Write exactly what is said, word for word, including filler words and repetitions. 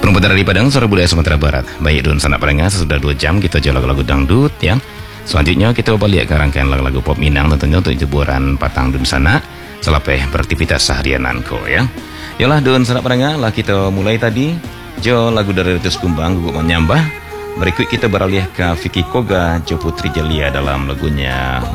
Penumpang dari Padang, suara budaya Sumatera Barat. Baik dun sanak perenga, sesudah dua jam kita jual lagu-lagu dangdut ya. Selanjutnya kita balik ke rangkaian lagu-lagu pop Minang, tentunya untuk hiburan patang dun sana selapeh beraktivitas sehariananku ya. Yalah dun sanak perenga, lah kita mulai tadi jo lagu dari Ritus Kumbang Guguk Menyambah. Berikut kita beralih ke Vicky Koga Jo Putri Jelia dalam lagunya